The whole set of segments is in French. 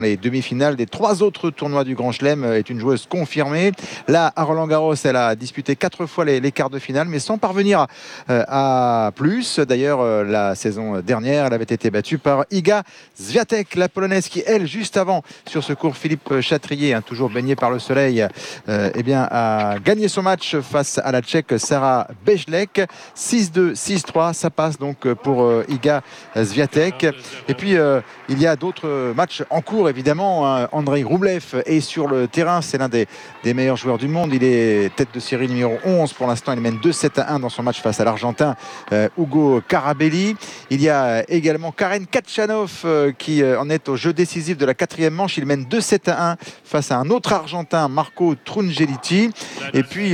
Les demi-finales des 3 autres tournois du Grand Chelem, est une joueuse confirmée. Là, à Roland-Garros, elle a disputé 4 fois les quarts de finale, mais sans parvenir à plus. D'ailleurs, la saison dernière, elle avait été battue par Iga Swiatek, la Polonaise, qui, elle, juste avant, sur ce cours Philippe Chatrier, toujours baigné par le soleil, a gagné son match face à la Tchèque Sarah Bejlek. 6-2, 6-3, ça passe donc pour Iga Swiatek. Et puis, il y a d'autres matchs en cours, évidemment. Andrei Rublev est sur le terrain, c'est l'un des meilleurs joueurs du monde. Il est tête de série numéro 11 pour l'instant. Il mène 2-7-1 dans son match face à l'Argentin Hugo Carabelli. Il y a également Karen Khachanov qui en est au jeu décisif de la 4e manche. Il mène 2-7-1 face à un autre Argentin, Marco Trungelliti. Et puis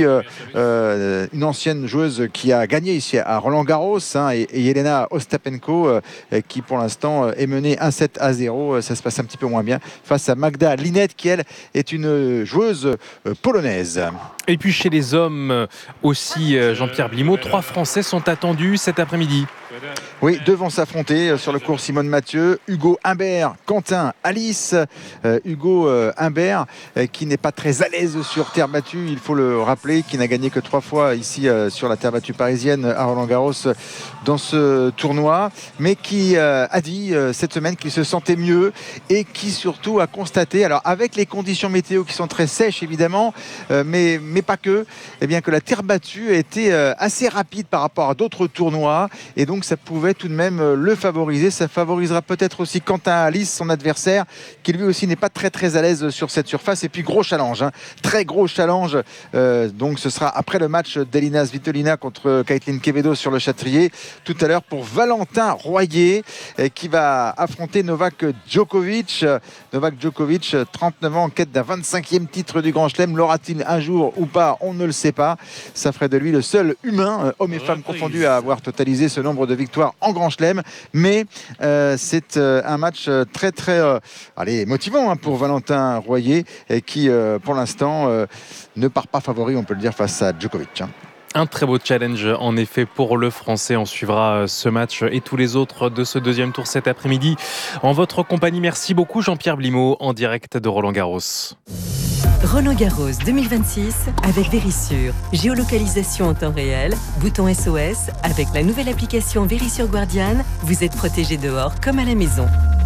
une ancienne joueuse qui a gagné ici à Roland-Garros, et Jelena Ostapenko qui pour l'instant est menée 1-7-0. Ça se passe un petit peu moins bien face à Magda Linette, qui elle est une joueuse polonaise. Et puis chez les hommes aussi, Jean-Pierre Blimaud, 3 Français sont attendus cet après-midi. Oui, devront s'affronter sur le cours Simone Mathieu, Hugo Humbert, Quentin Alice. Hugo Humbert qui n'est pas très à l'aise sur terre battue, il faut le rappeler, qui n'a gagné que 3 fois ici sur la terre battue parisienne à Roland-Garros dans ce tournoi, mais qui a dit cette semaine qu'il se sentait mieux et qui surtout a constaté, alors avec les conditions météo qui sont très sèches évidemment, mais pas que, bien que la terre battue était assez rapide par rapport à d'autres tournois, et donc ça pouvait tout de même le favoriser. Ça favorisera peut-être aussi Quentin Alice, son adversaire, qui lui aussi n'est pas très à l'aise sur cette surface. Et puis gros challenge, très gros challenge. Donc ce sera après le match d'Elina Svitolina contre Kaitlyn Quevedo sur le Châtrier tout à l'heure, pour Valentin Royer qui va affronter Novak Djokovic. Novak Djokovic, 39 ans, en quête d'un 25e titre du Grand Chelem. L'aura-t-il un jour ou pas? On ne le sait pas. Ça ferait de lui le seul humain, hommes et femmes confondus, à avoir totalisé ce nombre de victoires en Grand Chelem. Mais c'est un match très motivant pour Valentin Royer, qui pour l'instant ne part pas favori, on peut le dire, face à Djokovic. Un très beau challenge en effet pour le Français. On suivra ce match et tous les autres de ce deuxième tour cet après-midi en votre compagnie. Merci beaucoup Jean-Pierre Blimaud en direct de Roland-Garros. Roland-Garros 2026 avec Verisure. Géolocalisation en temps réel, bouton SOS. Avec la nouvelle application Verisure Guardian, vous êtes protégé dehors comme à la maison.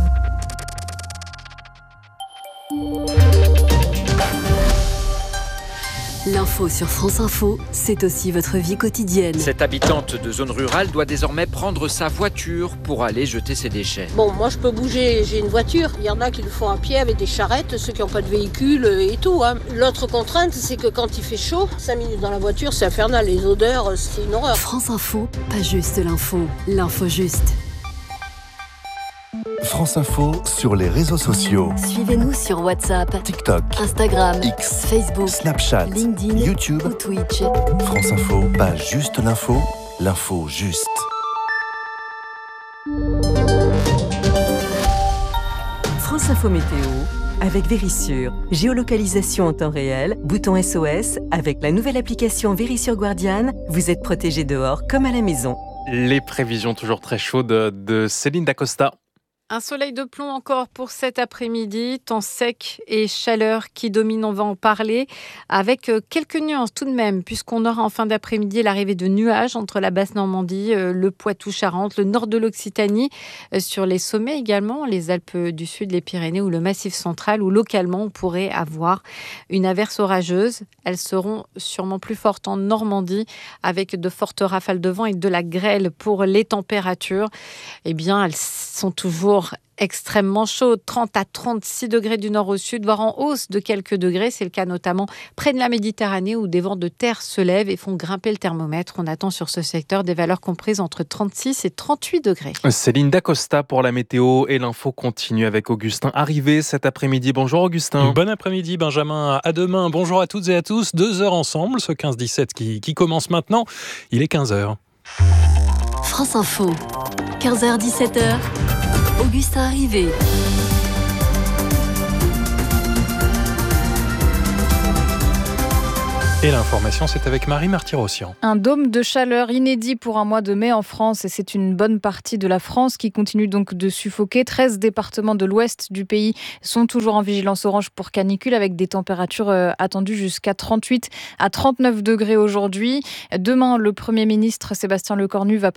L'info sur France Info, c'est aussi votre vie quotidienne. Cette habitante de zone rurale doit désormais prendre sa voiture pour aller jeter ses déchets. Bon, moi je peux bouger, j'ai une voiture. Il y en a qui le font à pied avec des charrettes, ceux qui n'ont pas de véhicule et tout. L'autre contrainte, c'est que quand il fait chaud, 5 minutes dans la voiture, c'est infernal. Les odeurs, c'est une horreur. France Info, pas juste l'info juste. France Info sur les réseaux sociaux. Suivez-nous sur WhatsApp, TikTok, Instagram, X, Facebook, Snapchat, LinkedIn, YouTube ou Twitch. France Info, pas juste l'info juste. France Info Météo avec Verisure. Géolocalisation en temps réel, bouton SOS. Avec la nouvelle application Verisure Guardian, vous êtes protégé dehors comme à la maison. Les prévisions toujours très chaudes de Céline Dacosta. Un soleil de plomb encore pour cet après-midi, temps sec et chaleur qui domine, on va en parler, avec quelques nuances tout de même, puisqu'on aura en fin d'après-midi l'arrivée de nuages entre la Basse-Normandie, le Poitou-Charentes, le nord de l'Occitanie, sur les sommets également, les Alpes du Sud, les Pyrénées ou le Massif central, où localement on pourrait avoir une averse orageuse. Elles seront sûrement plus fortes en Normandie, avec de fortes rafales de vent et de la grêle. Pour les températures, eh bien, elles sont toujours extrêmement chaudes, 30 à 36 degrés du nord au sud, voire en hausse de quelques degrés. C'est le cas notamment près de la Méditerranée, où des vents de terre se lèvent et font grimper le thermomètre. On attend sur ce secteur des valeurs comprises entre 36 et 38 degrés. Céline Dacosta pour la météo, et l'info continue avec Augustin Arrivé cet après-midi. Bonjour Augustin. Bon après-midi Benjamin, à demain. Bonjour à toutes et à tous. 2 heures ensemble, ce 15-17 qui commence maintenant. Il est 15h. France Info, 15h-17h. Augustin Arrivé. Et l'information, c'est avec Marie Martyrossian. Un dôme de chaleur inédit pour un mois de mai en France et c'est une bonne partie de la France qui continue donc de suffoquer. 13 départements de l'ouest du pays sont toujours en vigilance orange pour canicule avec des températures attendues jusqu'à 38 à 39 degrés aujourd'hui. Demain, le Premier ministre Sébastien Lecornu va